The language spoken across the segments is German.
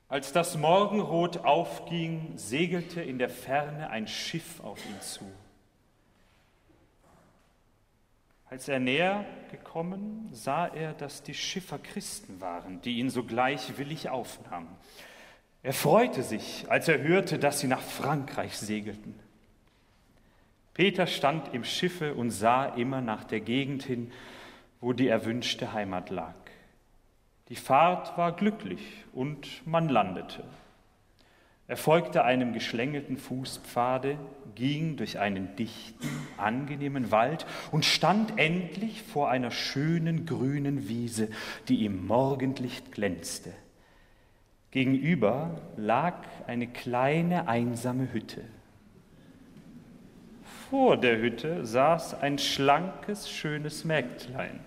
Als das Morgenrot aufging, segelte in der Ferne ein Schiff auf ihn zu. Als er näher gekommen, sah er, dass die Schiffer Christen waren, die ihn sogleich willig aufnahmen. Er freute sich, als er hörte, dass sie nach Frankreich segelten. Peter stand im Schiffe und sah immer nach der Gegend hin, wo die erwünschte Heimat lag. Die Fahrt war glücklich und man landete. Er folgte einem geschlängelten Fußpfade, ging durch einen dichten, angenehmen Wald und stand endlich vor einer schönen grünen Wiese, die im Morgenlicht glänzte. Gegenüber lag eine kleine, einsame Hütte. Vor der Hütte saß ein schlankes, schönes Mägdlein.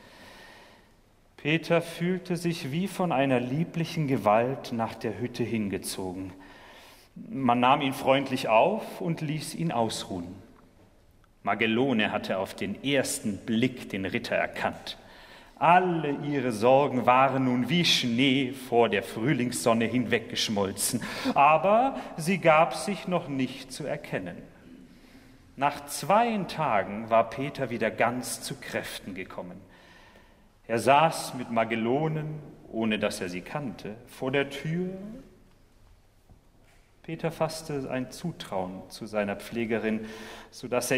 Peter fühlte sich wie von einer lieblichen Gewalt nach der Hütte hingezogen. Man nahm ihn freundlich auf und ließ ihn ausruhen. Magellone hatte auf den ersten Blick den Ritter erkannt. Alle ihre Sorgen waren nun wie Schnee vor der Frühlingssonne hinweggeschmolzen, aber sie gab sich noch nicht zu erkennen. Nach 2 Tagen war Peter wieder ganz zu Kräften gekommen. Er saß mit Magellone, ohne dass er sie kannte, vor der Tür. Peter fasste ein Zutrauen zu seiner Pflegerin, sodass er